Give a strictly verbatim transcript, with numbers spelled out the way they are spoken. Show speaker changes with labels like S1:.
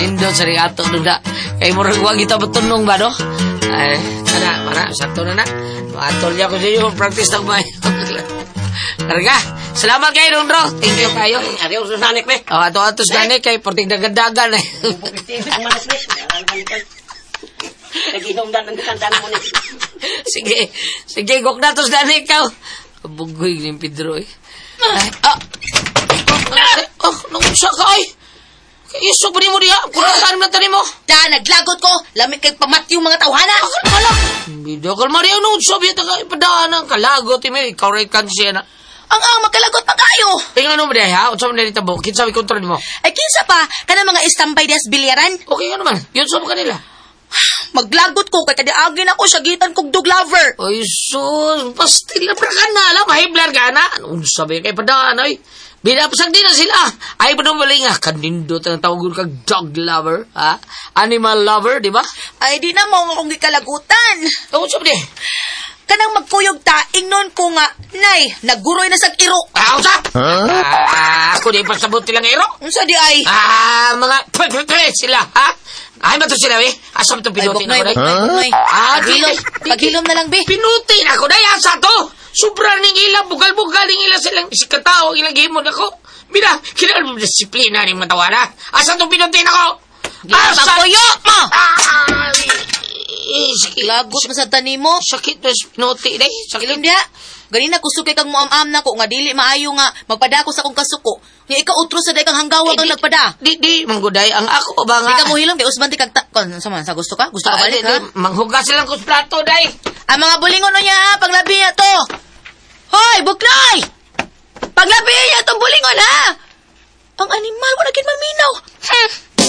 S1: Indo sa ato duda. Kay mo rin wag kita betunong ba, no? Ay, kana, mana, sakto na na. Matol niya ko sa iyo, practice ng bahay. Karga, salamat kayo, Rondro. Thank you kayo.
S2: Ayaw sa sanik, be.
S1: Oh, ato-atos gani kay porting dagan-dagan eh.
S2: Nag-inom na ng kantan mo ni.
S1: Sige, sige, gok na tos gani ikaw. Kabugoy ni Pedro eh. Ay, ah, oh, nangusya ka ay. Iso pa mo diha, kung saan na tani mo?
S3: Da, naglagot ko. Lamig kay pamat yung mga tawhana.
S1: Hala, video kal Maria nung Soviet ka ipadaan ang kalagot imi, correct kan siya na.
S3: Ang ang magkalagot pa kayo.
S1: Tingnan mo diha, ha? Unsa man dito bo? Kinsa may kontrol mo?
S3: Ay kinsa pa, kana mga istambay des bilyaran.
S1: Okay nga naman. Yun sa kanila.
S3: Maglagot ko kay kadiagin ako sa gitan kog dog lover.
S1: Ay sus, pastil na pra ka na lang, mahiblar ka na. Unsa ba kay padaan ay? Binapasag din na sila. Ay pa nung mali nga, kanindot ang tawag kag dog lover, ha? Animal lover, di ba?
S3: Ay di na mo nga kong gikalagutan.
S1: Oh, unsa ba di?
S3: Kanang magkuyog ta, ingnon ko nga, nay, nagguroy na sa iro.
S1: Ah, unsa? Ah, ako di pasabot silang iro.
S3: Unsa di ay?
S1: Ah, mga pre-pre sila, ha? Ay, ba ito sila, eh? Asa ba ito pinutin ako, day? Ah,
S3: Paghilom, paghilom na lang, be.
S1: Pinutin ako, day, asa to? Sobra ning ila, bugal-bugal ning ila silang sikatao, ilang gihimod ako. Mira, kailangan mo disiplina ning matawa na. Asa itong pinutin ako?
S3: Asa tuyo mo!
S1: Ah, sakit.
S3: Lagot na sa tani mo.
S1: Sakit na pinuti, day. Sakit.
S3: Ilom dia. Ganina ko sukay kang muam-am na ko nga dili maayo nga magpadako sa akong kasuko. Nya ikaw utro sa day kang hanggawag ang nagpada.
S1: Di di mangguday ang ako ba nga.
S3: Di ka mo hilom kay usban ti kag ta- kon sa man sa gusto ka? Gusto ka
S1: Ah,
S3: balik
S1: di,
S3: ha?
S1: di, manghugas silang kus plato, day.
S3: Ang mga bulingon niya ha, paglabi niya to. Hoy, buklay! Paglabi niya tong bulingon ha. Ang animal mo naging maminaw. Hmm.